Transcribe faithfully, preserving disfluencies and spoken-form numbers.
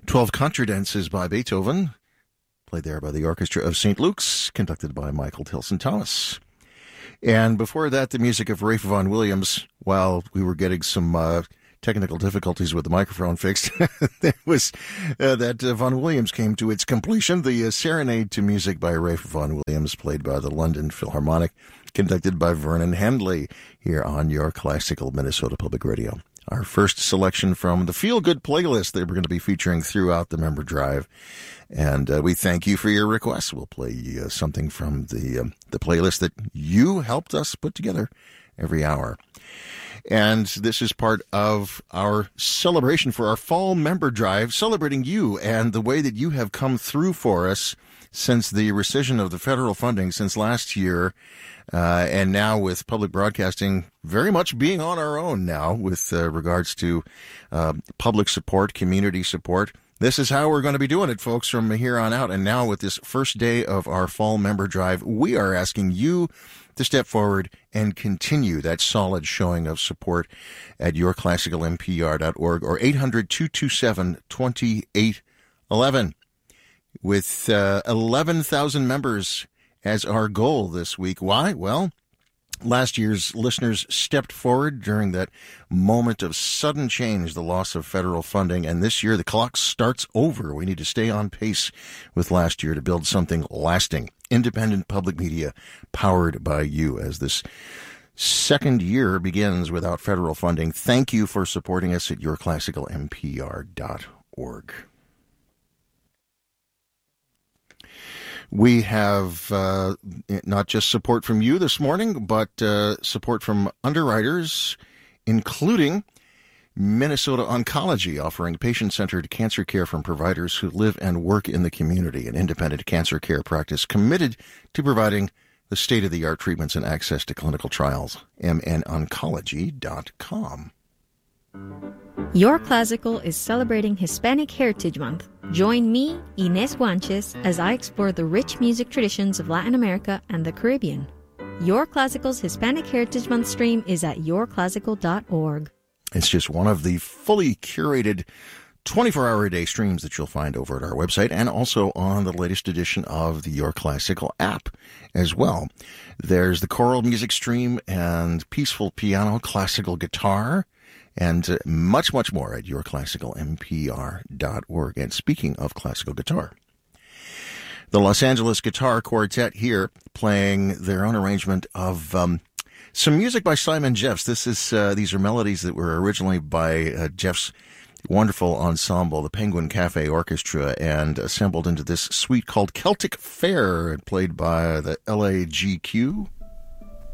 Twelve Contradances by Beethoven, played there by the Orchestra of Saint Luke's, conducted by Michael Tilson Thomas. And before that, the music of Ralph Vaughan Williams, while we were getting some uh, technical difficulties with the microphone fixed. There was uh, that uh, Vaughan Williams came to its completion. The uh, Serenade to Music by Ralph Vaughan Williams, played by the London Philharmonic, conducted by Vernon Handley here on your classical Minnesota Public Radio. Our first selection from the Feel Good playlist that we're going to be featuring throughout the Member Drive. And uh, we thank you for your requests. We'll play uh, something from the um, the playlist that you helped us put together every hour. And this is part of our celebration for our Fall Member Drive, celebrating you and the way that you have come through for us since the rescission of the federal funding since last year. Uh, and now with public broadcasting very much being on our own now with uh, regards to uh, public support, community support. This is how we're going to be doing it, folks, from here on out. And now with this first day of our Fall Member Drive, we are asking you to step forward and continue that solid showing of support at your classical m p r dot org or eight hundred, two two seven, two eight one one. With uh, eleven thousand members as our goal this week. Why? Well, last year's listeners stepped forward during that moment of sudden change, the loss of federal funding, and this year the clock starts over. We need to stay on pace with last year to build something lasting. Independent public media powered by you as this second year begins without federal funding. Thank you for supporting us at your classical m p r dot org. We have uh, not just support from you this morning, but uh, support from underwriters, including Minnesota Oncology, offering patient-centered cancer care from providers who live and work in the community, an independent cancer care practice committed to providing the state-of-the-art treatments and access to clinical trials. m n oncology dot com. Your Classical is celebrating Hispanic Heritage Month. Join me, Inés Guanches, as I explore the rich music traditions of Latin America and the Caribbean. Your Classical's Hispanic Heritage Month stream is at your classical dot org. It's just one of the fully curated twenty-four hour a day streams that you'll find over at our website and also on the latest edition of the Your Classical app as well. There's the choral music stream and peaceful piano, classical guitar, and uh, much, much more at your classical m p r dot org. And speaking of classical guitar, the Los Angeles Guitar Quartet here playing their own arrangement of um, some music by Simon Jeffs. This is uh, these are melodies that were originally by uh, Jeffs' wonderful ensemble, the Penguin Cafe Orchestra, and assembled into this suite called Celtic Fair, played by the L A G Q.